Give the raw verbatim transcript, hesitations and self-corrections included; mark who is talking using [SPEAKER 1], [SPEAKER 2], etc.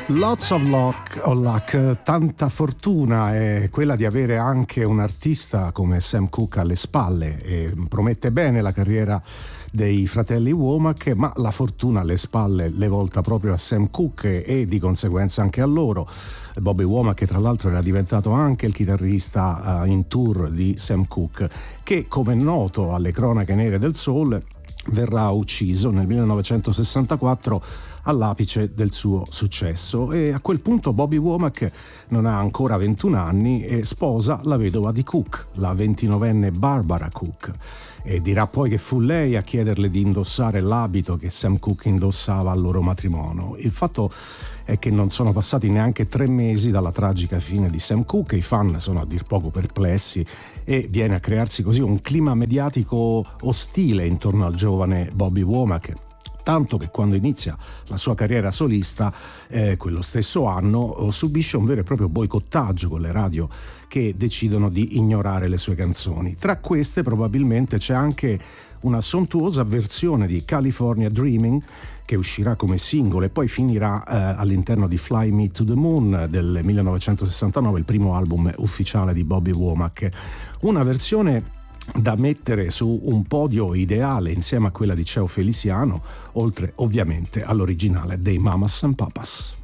[SPEAKER 1] Lots of luck, o luck, tanta fortuna è quella di avere anche un artista come Sam Cooke alle spalle, e promette bene la carriera dei fratelli Womack, ma la fortuna alle spalle le volta proprio a Sam Cooke e di conseguenza anche a loro. Bobby Womack, che tra l'altro era diventato anche il chitarrista uh, in tour di Sam Cooke, che come è noto alle cronache nere del soul verrà ucciso nel millenovecentosessantaquattro all'apice del suo successo, e a quel punto Bobby Womack non ha ancora ventuno anni e sposa la vedova di Cooke, la ventinovenne Barbara Cooke, e dirà poi che fu lei a chiederle di indossare l'abito che Sam Cooke indossava al loro matrimonio. Il fatto è che non sono passati neanche tre mesi dalla tragica fine di Sam Cooke, i fan sono a dir poco perplessi e viene a crearsi così un clima mediatico ostile intorno al giovane Bobby Womack, tanto che quando inizia la sua carriera solista, eh, quello stesso anno, subisce un vero e proprio boicottaggio con le radio che decidono di ignorare le sue canzoni. Tra queste probabilmente c'è anche una sontuosa versione di California Dreaming, che uscirà come singolo e poi finirà eh, all'interno di Fly Me to the Moon del millenovecentosessantanove, il primo album ufficiale di Bobby Womack. Una versione da mettere su un podio ideale insieme a quella di Cheo Feliciano, oltre ovviamente all'originale dei Mamas and Papas.